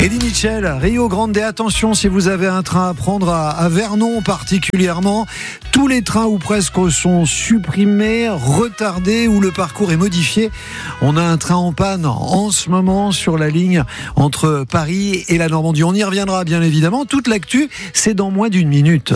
Eddie Mitchell, Rio Grande, attention si vous avez un train à prendre à Vernon particulièrement. Tous les trains ou presque sont supprimés, retardés ou le parcours est modifié. On a un train en panne en ce moment sur la ligne entre Paris et la Normandie. On y reviendra bien évidemment. Toute l'actu, c'est dans moins d'une minute.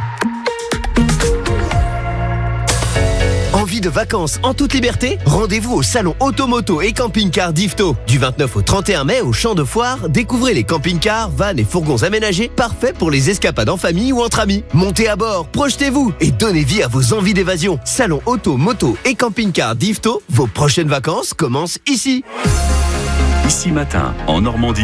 Envie de vacances en toute liberté ? Rendez-vous au salon Automoto et Camping-Car d'Yvetot. Du 29 au 31 mai au champ de foire, découvrez les camping-cars, vannes et fourgons aménagés parfaits pour les escapades en famille ou entre amis. Montez à bord, projetez-vous et donnez vie à vos envies d'évasion. Salon Auto, Moto et Camping-Car d'Yvetot, vos prochaines vacances commencent ici. Ici Matin, en Normandie,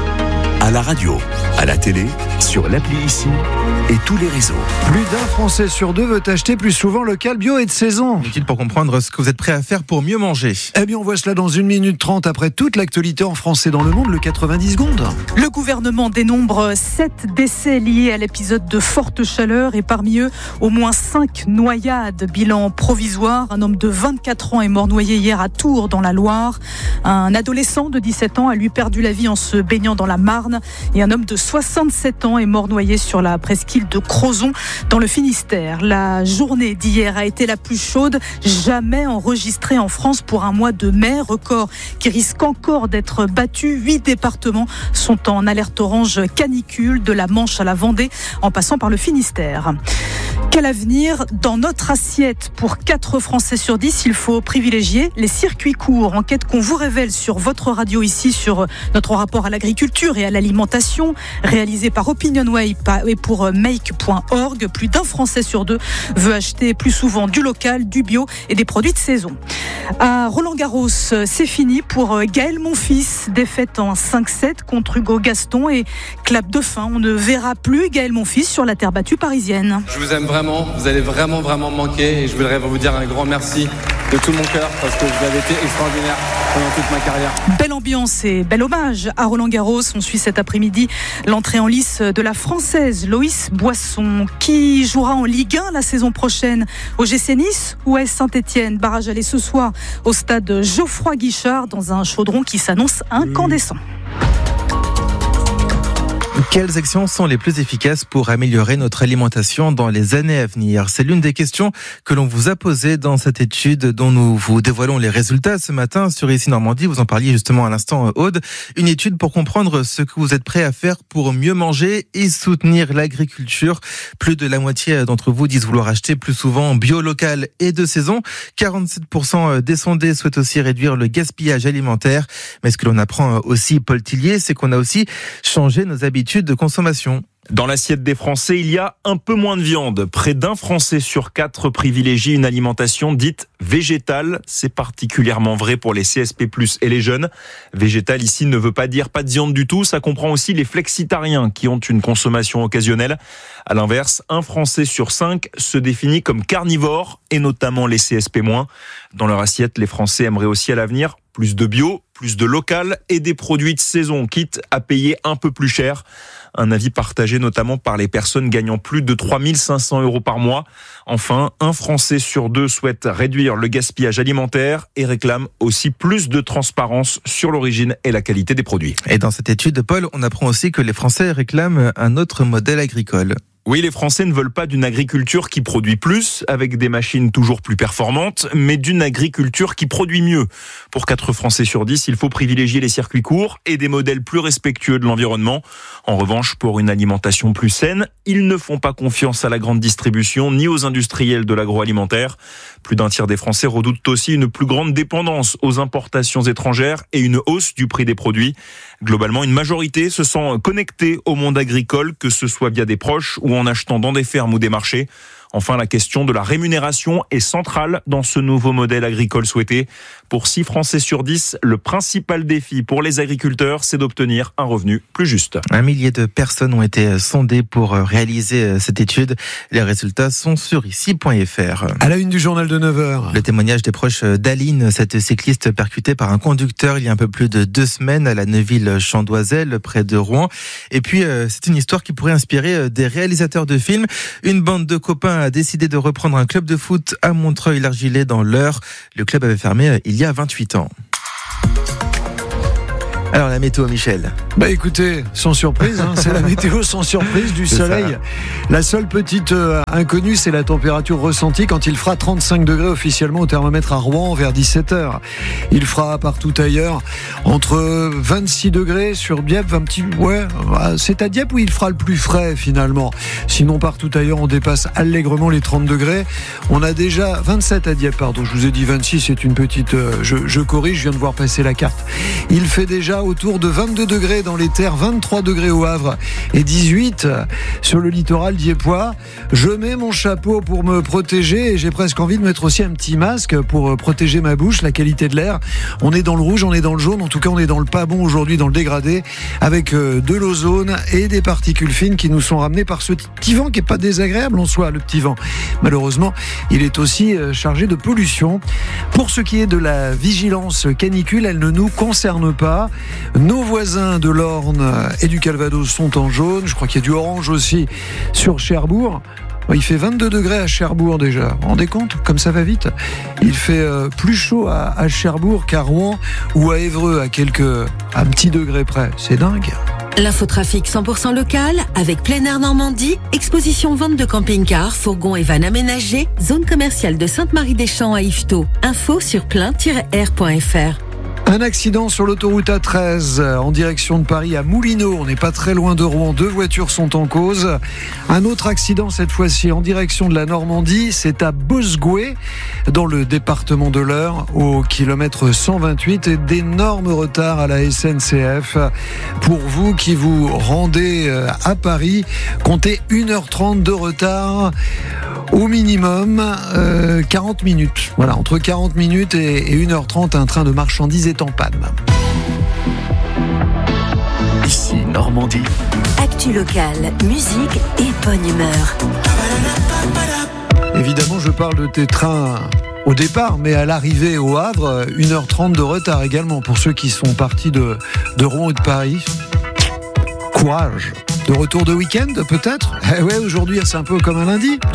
à la radio, à la télé, sur l'appli Ici et tous les réseaux. Plus d'un Français sur deux veut acheter plus souvent local, bio et de saison. Utile pour comprendre ce que vous êtes prêt à faire pour mieux manger. Eh bien, on voit cela dans 1 minute 30 après toute l'actualité en français dans le monde, le 90 secondes. Le gouvernement dénombre 7 décès liés à l'épisode de forte chaleur et parmi eux, au moins 5 noyades. Bilan provisoire, un homme de 24 ans est mort noyé hier à Tours dans la Loire. Un adolescent de 17 ans a lui perdu la vie en se baignant dans la Marne et un homme de 67 ans est mort noyé sur la presqu'île de Crozon dans le Finistère. La journée d'hier a été la plus chaude jamais enregistrée en France pour un mois de mai, record qui risque encore d'être battu. 8 départements sont en alerte orange canicule, de la Manche à la Vendée en passant par le Finistère. Quel avenir dans notre assiette? Pour 4 Français sur 10, il faut privilégier les circuits courts. Enquête qu'on vous révèle sur votre radio ici, sur notre rapport à l'agriculture et à l'alimentation, réalisé par OpinionWay et pour make.org. Plus d'un Français sur 2 veut acheter plus souvent du local, du bio et des produits de saison. À Roland-Garros, c'est fini pour Gaël Monfils. Défaite en 5-7 contre Hugo Gaston et clap de fin. On ne verra plus Gaël Monfils sur la terre battue parisienne. Je vous aime vraiment, vous allez vraiment me manquer et je voudrais vous dire un grand merci de tout mon cœur parce que vous avez été extraordinaire pendant toute ma carrière. Belle ambiance et bel hommage à Roland-Garros. On suit cet après-midi l'entrée en lice de la Française Loïs Boisson qui jouera en Ligue 1 la saison prochaine au GC Nice ou à Saint-Etienne. Barrage aller ce soir au stade Geoffroy Guichard dans un chaudron qui s'annonce incandescent. Quelles actions sont les plus efficaces pour améliorer notre alimentation dans les années à venir? C'est l'une des questions que l'on vous a posées dans cette étude dont nous vous dévoilons les résultats ce matin sur Ici Normandie. Vous en parliez justement à l'instant, Aude. Une étude pour comprendre ce que vous êtes prêt à faire pour mieux manger et soutenir l'agriculture. Plus de la moitié d'entre vous disent vouloir acheter plus souvent bio, local et de saison. 47% des sondés souhaitent aussi réduire le gaspillage alimentaire. Mais ce que l'on apprend aussi, Paul Tillier, c'est qu'on a aussi changé nos habitudes de consommation. Dans l'assiette des Français, il y a un peu moins de viande. Près d'un Français sur 4 privilégie une alimentation dite végétale. C'est particulièrement vrai pour les CSP+, et les jeunes. Végétal ici ne veut pas dire pas de viande du tout. Ça comprend aussi les flexitariens qui ont une consommation occasionnelle. À l'inverse, un Français sur 5 se définit comme carnivore et notamment les CSP-. Dans leur assiette, les Français aimeraient aussi à l'avenir plus de bio, plus de local et des produits de saison, quitte à payer un peu plus cher. Un avis partagé notamment par les personnes gagnant plus de 3 500 € par mois. Enfin, un Français sur 2 souhaite réduire le gaspillage alimentaire et réclame aussi plus de transparence sur l'origine et la qualité des produits. Et dans cette étude, Paul, on apprend aussi que les Français réclament un autre modèle agricole. Oui, les Français ne veulent pas d'une agriculture qui produit plus, avec des machines toujours plus performantes, mais d'une agriculture qui produit mieux. Pour 4 Français sur 10, il faut privilégier les circuits courts et des modèles plus respectueux de l'environnement. En revanche, pour une alimentation plus saine, ils ne font pas confiance à la grande distribution ni aux industriels de l'agroalimentaire. Plus d'un tiers des Français redoutent aussi une plus grande dépendance aux importations étrangères et une hausse du prix des produits. Globalement, une majorité se sent connectée au monde agricole, que ce soit via des proches ou en achetant dans des fermes ou des marchés. Enfin, la question de la rémunération est centrale dans ce nouveau modèle agricole souhaité. Pour 6 Français sur 10, le principal défi pour les agriculteurs, c'est d'obtenir un revenu plus juste. 1 millier de personnes ont été sondées pour réaliser cette étude. Les résultats sont sur ici.fr. À la une du journal de 9h. Le témoignage des proches d'Aline, cette cycliste percutée par un conducteur il y a un peu plus de 2 semaines à la Neuville-Chandoiselle, près de Rouen. Et puis, c'est une histoire qui pourrait inspirer des réalisateurs de films. Une bande de copains a décidé de reprendre un club de foot à Montreuil-l'Argilais dans l'Eure. Le club avait fermé il y a 28 ans. Alors la météo, Michel. Bah écoutez, sans surprise, c'est la météo sans surprise, du soleil. La seule petite inconnue, c'est la température ressentie quand il fera 35 degrés officiellement au thermomètre à Rouen vers 17h. Il fera partout ailleurs entre 26 degrés sur Dieppe, c'est à Dieppe où il fera le plus frais finalement. Sinon partout ailleurs on dépasse allègrement les 30 degrés. On a déjà 27 à Dieppe, pardon, je vous ai dit 26, c'est une petite... je corrige, je viens de voir passer la carte. Il fait déjà autour de 22 degrés dans les terres, 23 degrés au Havre et 18 sur le littoral diepois. Je mets mon chapeau pour me protéger et j'ai presque envie de mettre aussi un petit masque pour protéger ma bouche, la qualité de l'air. On est dans le rouge, on est dans le jaune, en tout cas on est dans le pas bon aujourd'hui, dans le dégradé, avec de l'ozone et des particules fines qui nous sont ramenées par ce petit vent qui n'est pas désagréable en soi, le petit vent. Malheureusement, il est aussi chargé de pollution. Pour ce qui est de la vigilance canicule, elle ne nous concerne pas. Nos voisins de l'Orne et du Calvados sont en jaune. Je crois qu'il y a du orange aussi sur Cherbourg. Il fait 22 degrés à Cherbourg déjà. Vous vous rendez compte ? Comme ça va vite. Il fait plus chaud à Cherbourg qu'à Rouen ou à Évreux à un petit degré près. C'est dingue. L'infotrafic 100% local avec Plein Air Normandie, exposition vente de camping-cars, fourgons et vannes aménagés, zone commerciale de Sainte-Marie-des-Champs à Yvetot. Info sur plein-air.fr. Un accident sur l'autoroute A13 en direction de Paris à Moulineaux. On n'est pas très loin de Rouen. 2 voitures sont en cause. Un autre accident cette fois-ci en direction de la Normandie. C'est à Bosgoué dans le département de l'Eure au kilomètre 128. Et d'énormes retards à la SNCF. Pour vous qui vous rendez à Paris, comptez 1h30 de retard au minimum, 40 minutes. Voilà, entre 40 minutes et 1h30, un train de marchandises est en panne. Ici Normandie. Actu locale, musique et bonne humeur. Évidemment, je parle de tes trains au départ, mais à l'arrivée au Havre, 1h30 de retard également pour ceux qui sont partis de Rouen et de Paris. Courage. De retour de week-end, peut-être ? Ouais, aujourd'hui, c'est un peu comme un lundi.